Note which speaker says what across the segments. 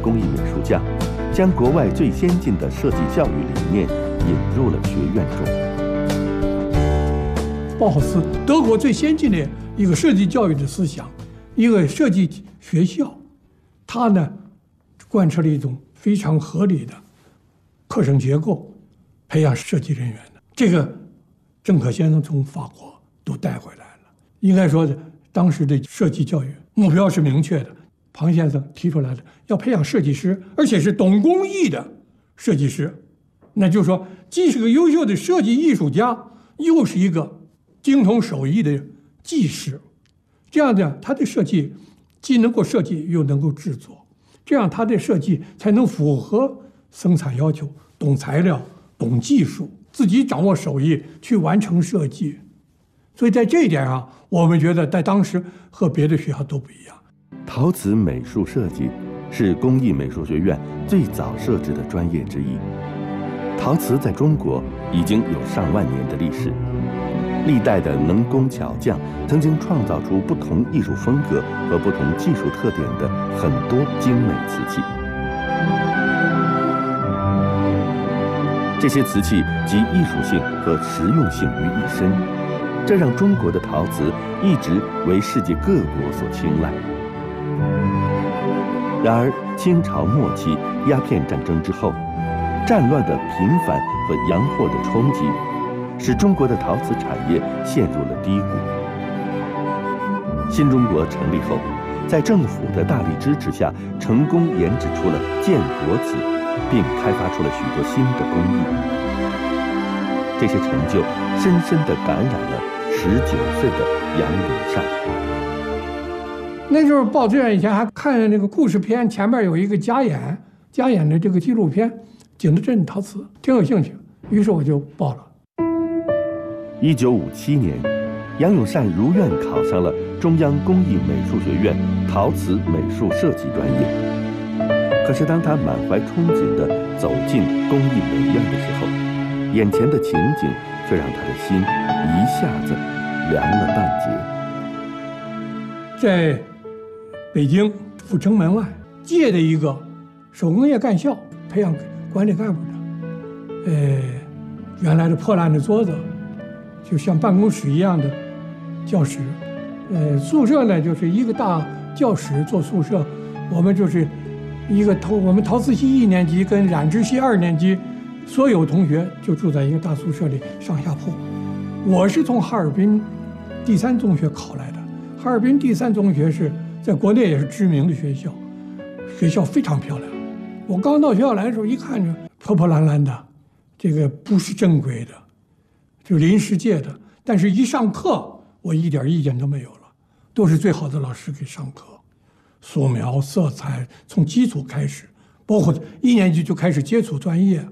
Speaker 1: 工艺美术匠，将国外最先进的设计教育理念引入了学院中。
Speaker 2: 包豪斯，德国最先进的一个设计教育的思想，一个设计学校，它呢贯彻了一种非常合理的课程结构，培养设计人员的。这个郑可先生从法国都带回来了。应该说，当时的设计教育目标是明确的。庞先生提出来的，要培养设计师，而且是懂工艺的设计师。那就是说，既是个优秀的设计艺术家，又是一个精通手艺的技师。这样的，他的设计既能够设计，又能够制作，这样他的设计才能符合生产要求，懂材料，懂技术，自己掌握手艺去完成设计。所以在这一点上，我们觉得在当时和别的学校都不一样。
Speaker 1: 陶瓷美术设计是工艺美术学院最早设置的专业之一。陶瓷在中国已经有上万年的历史，历代的能工巧匠曾经创造出不同艺术风格和不同技术特点的很多精美瓷器。这些瓷器集艺术性和实用性于一身，这让中国的陶瓷一直为世界各国所青睐。然而，清朝末期鸦片战争之后，战乱的频繁和洋货的冲击，使中国的陶瓷产业陷入了低谷。新中国成立后，在政府的大力支持下，成功研制出了建国瓷，并开发出了许多新的工艺。这些成就深深地感染了19岁的杨永善。
Speaker 2: 那时候报志愿以前还看那个故事片，前面有一个加演的这个纪录片《景德镇陶瓷》，挺有兴趣，于是我就报了。
Speaker 1: 1957年，杨永善如愿考上了中央工艺美术学院陶瓷美术设计专业。可是当他满怀憧憬地走进工艺美院的时候，眼前的情景却让他的心一下子凉了半截。
Speaker 2: 在北京阜成门外借的一个手工业干校，培养管理干部的。原来的破烂的桌子，就像办公室一样的教室。宿舍呢就是一个大教室做宿舍，我们就是我们陶瓷系1年级跟染织系2年级所有同学就住在一个大宿舍里，上下铺。我是从哈尔滨第3中学考来的，哈尔滨第3中学是在国内也是知名的学校，学校非常漂亮。我刚到学校来的时候，一看着破破烂烂的，这个不是正规的，就临时借的。但是一上课，我一点意见都没有了，都是最好的老师给上课，素描、色彩，从基础开始，包括1年级就开始接触专业。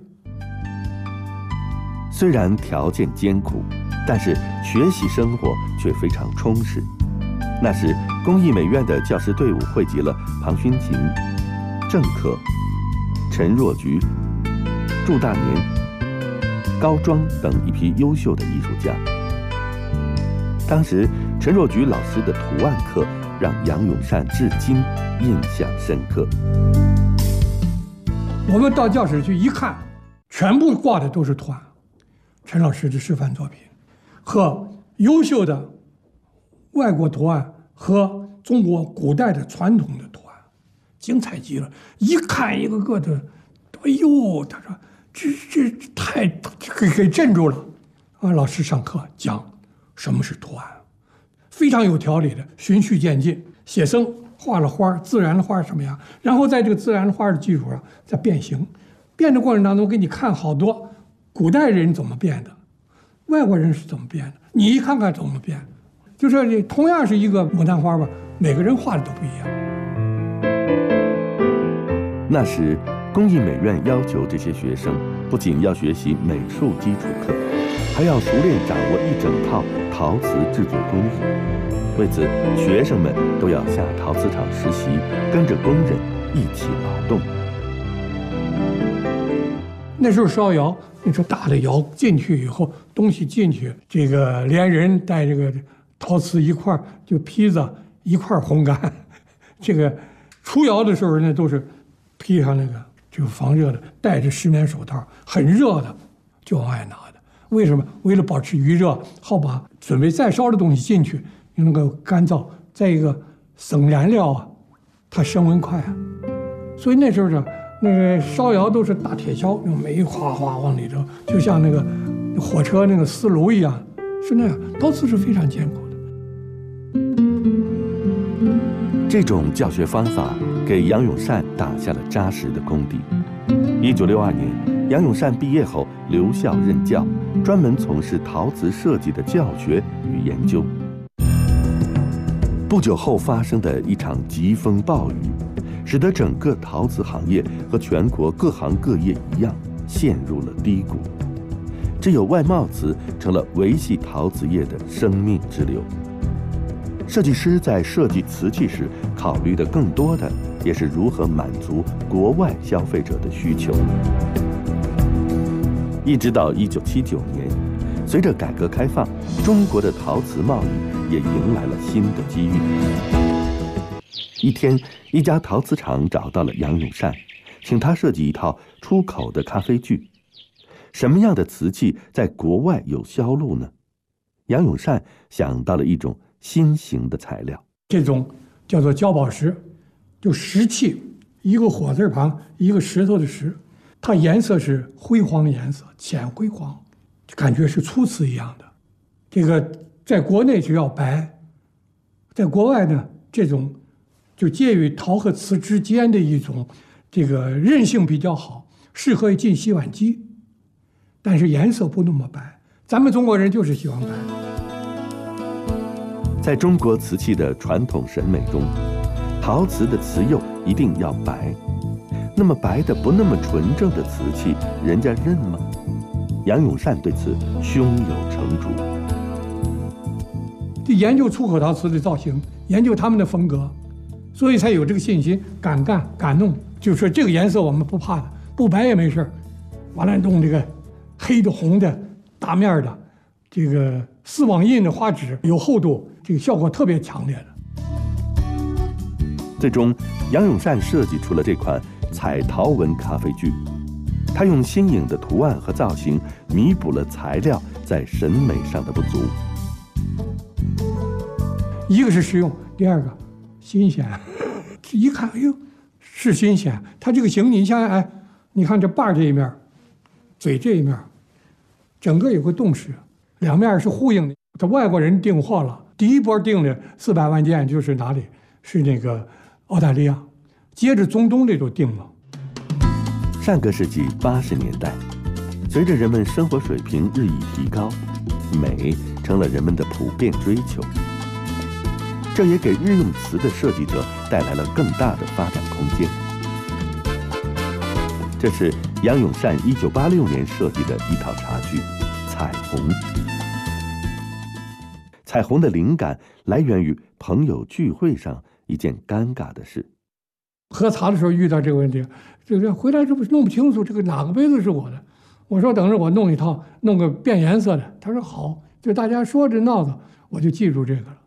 Speaker 1: 虽然条件艰苦，但是学习生活却非常充实。那时，工艺美院的教师队伍汇集了庞勋琴、郑克、陈若菊、祝大年、高庄等一批优秀的艺术家。当时，陈若菊老师的图案课让杨永善至今印象深刻。
Speaker 2: 我们到教室去一看，全部挂的都是图案，陈老师的示范作品和优秀的外国图案和中国古代的传统的图案，精彩极了。一看一个个的，哎呦，他说这太给镇住了啊！老师上课讲什么是图案，非常有条理的，循序渐进。写生画了花，自然的花是什么样，然后在这个自然的花的基础上再变形，变的过程当中给你看好多古代人怎么变的，外国人是怎么变的，你一看看怎么变。就说你同样是一个牡丹花吧，每个人画的都不一样。
Speaker 1: 那时，工艺美院要求这些学生不仅要学习美术基础课，还要熟练掌握一整套陶瓷制作工艺。为此，学生们都要下陶瓷厂实习，跟着工人一起劳动。
Speaker 2: 那时候烧窑，那时候大的窑进去以后，东西进去，这个连人带这个陶瓷一块就坯子一块烘干。这个出窑的时候呢，都是披上那个就防热的，戴着石棉手套，很热的就往外拿的。为什么？为了保持余热，好把准备再烧的东西进去，能够干燥。再一个省燃料啊，它升温快啊，所以那时候呢，那个烧窑都是大铁锹，用煤哗哗往里头，就像那个火车那个丝炉一样，是那样。陶瓷是非常艰苦的。
Speaker 1: 这种教学方法给杨永善打下了扎实的功底。1962年，杨永善毕业后留校任教，专门从事陶瓷设计的教学与研究。不久后发生的一场疾风暴雨，使得整个陶瓷行业和全国各行各业一样陷入了低谷。只有外贸瓷成了维系陶瓷业的生命之流。设计师在设计瓷器时考虑的更多的也是如何满足国外消费者的需求。一直到1979年，随着改革开放，中国的陶瓷贸易也迎来了新的机遇。一天，一家陶瓷厂找到了杨永善，请他设计一套出口的咖啡具。什么样的瓷器在国外有销路呢？杨永善想到了一种新型的材料，
Speaker 2: 这种叫做焦宝石，就石器，一个火字旁，一个石头的石，它颜色是灰黄的颜色，浅灰黄，感觉是粗瓷一样的。这个在国内就要白，在国外呢，这种就介于陶和瓷之间的一种，这个韧性比较好，适合进洗碗机，但是颜色不那么白。咱们中国人就是喜欢白。
Speaker 1: 在中国瓷器的传统审美中，陶瓷的瓷釉一定要白。那么白的不那么纯正的瓷器，人家认吗？杨永善对此胸有成竹。
Speaker 2: 就研究出口陶瓷的造型，研究他们的风格，所以才有这个信心，敢干敢弄。就是说这个颜色我们不怕的，不白也没事，完了弄这个黑的、红的、大面的，这个丝网印的花纸，有厚度，这个效果特别强烈的。
Speaker 1: 最终，杨永善设计出了这款彩陶纹咖啡具。他用新颖的图案和造型弥补了材料在审美上的不足。
Speaker 2: 一个是实用，第二个新鲜。一看，哎呦，是新鲜。它这个形，你想想，哎，你看这把这一面，嘴这一面，整个有个洞矢，两面是呼应的。这外国人订货了，第一波订的400万件就是哪里？是那个澳大利亚，接着中东这都订了。
Speaker 1: 上个世纪80年代，随着人们生活水平日益提高，美成了人们的普遍追求。这也给日用瓷的设计者带来了更大的发展空间。这是杨永善1986年设计的一套茶具——彩虹。彩虹的灵感来源于朋友聚会上一件尴尬的事。
Speaker 2: 喝茶的时候遇到这个问题，这个回来这不弄不清楚这个哪个杯子是我的。我说等着我弄一套，弄个变颜色的。他说好，就大家说着闹着，我就记住这个了。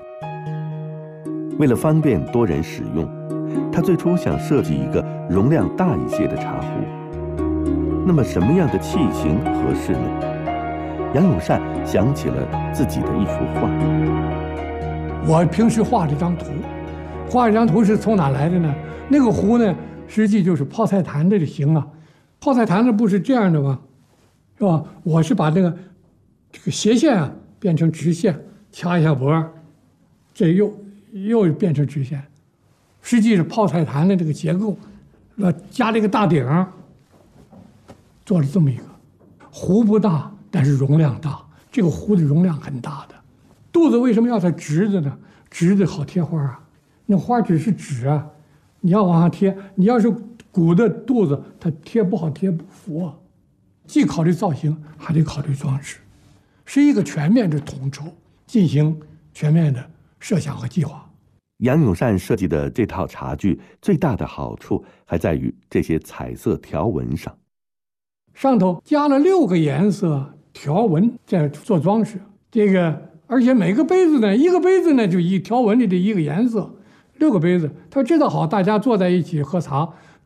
Speaker 1: 为了方便多人使用，他最初想设计一个容量大一些的茶壶。那么什么样的器型合适呢？杨永善想起了自己的一幅画。
Speaker 2: 我平时画这张图，画这张图是从哪来的呢？那个壶呢，实际就是泡菜坛的形啊。泡菜坛子不是这样的吗？是吧？我是把这个斜线啊变成直线，掐一下脖，这又变成直线。实际是泡菜坛的这个结构，加了一个大顶，做了这么一个壶不大，但是容量大。这个壶的容量很大的。肚子为什么要它直的呢？直的好贴花啊。那花只是纸啊，你要往上贴，你要是鼓的肚子，它贴不好，贴不服啊。既考虑造型，还得考虑装饰，是一个全面的统筹，进行全面的设想和计划。
Speaker 1: 杨永善设计的这套茶具最大的好处还在于这些彩色条纹上，
Speaker 2: 上头加了6个颜色条纹在做装饰。这个而且每个杯子呢，一个杯子呢就一条纹里的一个颜色，6个杯子。他知道好，大家坐在一起喝茶，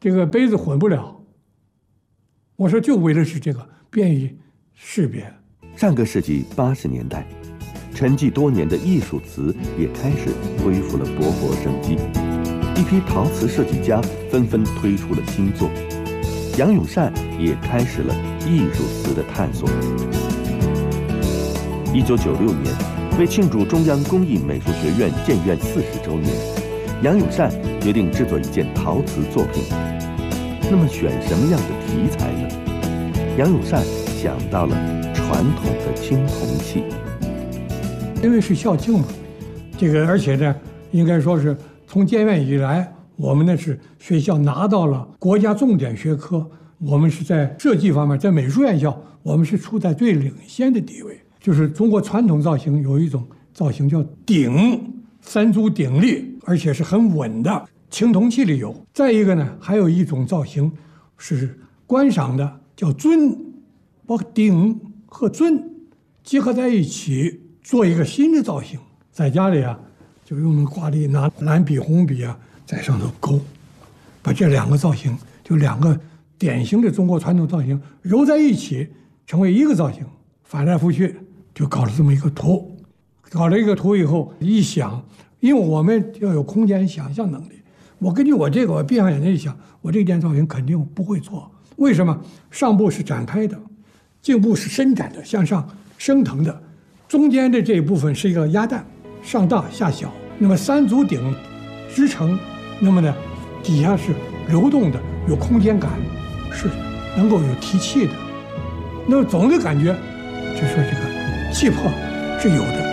Speaker 2: 这个杯子混不了。我说就为的是这个便于识别。
Speaker 1: 上个世纪80年代，沉寂多年的艺术瓷也开始恢复了勃勃生机，一批陶瓷设计家纷纷推出了新作，杨永善也开始了艺术瓷的探索。1996年，为庆祝中央工艺美术学院建院40周年，杨永善决定制作一件陶瓷作品。那么选什么样的题材呢？杨永善想到了传统的青铜器，
Speaker 2: 因为是校庆嘛，而且呢，应该说是从建院以来，我们呢是学校拿到了国家重点学科，我们是在设计方面，在美术院校，我们是处在最领先的地位。就是中国传统造型有一种造型叫鼎，3足鼎立，而且是很稳的，青铜器里有。再一个呢，还有一种造型是观赏的，叫尊，把鼎和尊结合在一起，做一个新的造型。在家里啊，就用那挂历拿蓝笔、红笔啊，在上头勾，把这2个造型，就2个典型的中国传统造型揉在一起，成为一个造型，翻来覆去。就搞了这么一个图，搞了一个图以后，一想，因为我们要有空间想象能力，我根据我这个，我闭上眼睛一想，我这件造型肯定不会错。为什么？上部是展开的，颈部是伸展的，向上升腾的，中间的这一部分是一个鸭蛋，上大下小。那么3足鼎支撑，那么呢，底下是流动的，有空间感，是能够有提气的。那么总的感觉，就说这个气魄是有的。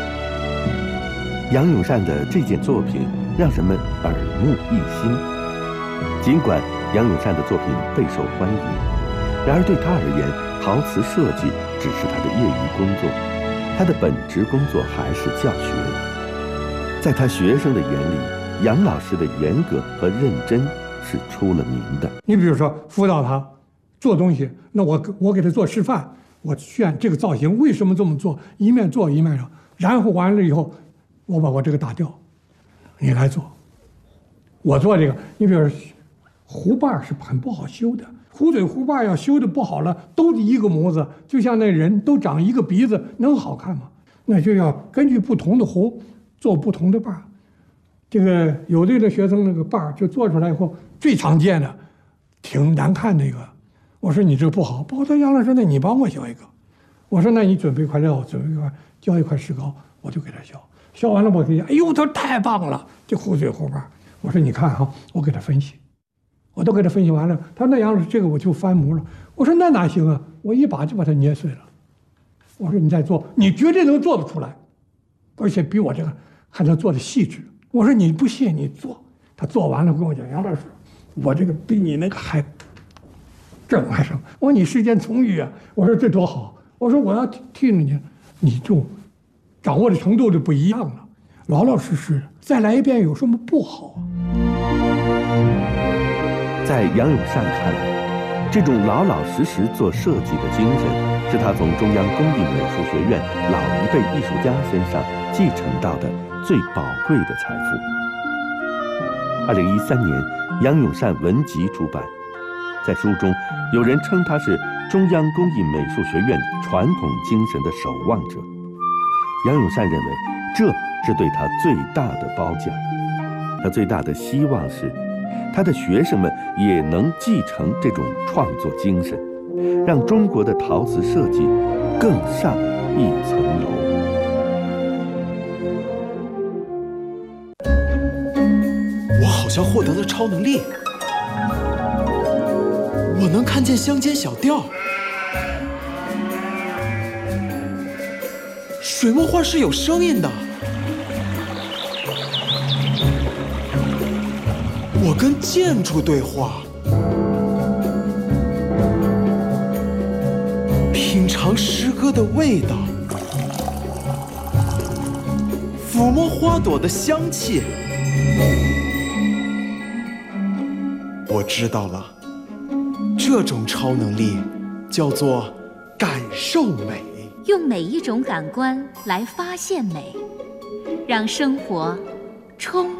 Speaker 1: 杨永善的这件作品让人们耳目一新。尽管杨永善的作品备受欢迎，然而对他而言，陶瓷设计只是他的业余工作，他的本职工作还是教学。在他学生的眼里，杨老师的严格和认真是出了名的。
Speaker 2: 你比如说辅导他做东西，那我给他做示范，我炫这个造型为什么这么做，一面做一面上，然后完了以后，我把我这个打掉，你来做。我做这个，你比如说壶把是很不好修的，壶嘴壶把要修的不好了，都一个模子，就像那人都长一个鼻子，能好看吗？那就要根据不同的壶做不同的把。这个有的学生那个把就做出来以后，最常见的挺难看那个。我说你这个不好，他杨老师，那你帮我削一个。我说那你准备块料，准备交一块石膏，我就给他削。削完了我给他，哎呦，他说太棒了，这壶嘴壶把。我说你看哈，我给他分析，我都给他分析完了。他说那杨老师这个我就翻模了。我说那哪行啊，我一把就把它捏碎了。我说你再做，你绝对能做得出来，而且比我这个还能做得细致。我说你不信你做。他做完了跟我讲，杨老师，我这个比你那个还正还生。我说你时间充裕啊。我说这多好。我说我要替你，你就掌握的程度就不一样了，老老实实再来一遍有什么不好啊？
Speaker 1: 在杨永善看来，这种老老实实做设计的精神，是他从中央工艺美术学院老一辈艺术家身上继承到的最宝贵的财富。2013年，杨永善文集出版，在书中，有人称他是中央工艺美术学院传统精神的守望者。杨永善认为，这是对他最大的褒奖。他最大的希望是，他的学生们也能继承这种创作精神，让中国的陶瓷设计更上一层楼。
Speaker 3: 我好像获得了超能力，我能看见乡间小调。水墨画是有声音的，我跟建筑对话，品尝诗歌的味道，抚摸花朵的香气。我知道了，这种超能力叫做感受美。
Speaker 4: 用每一种感官来发现美，让生活充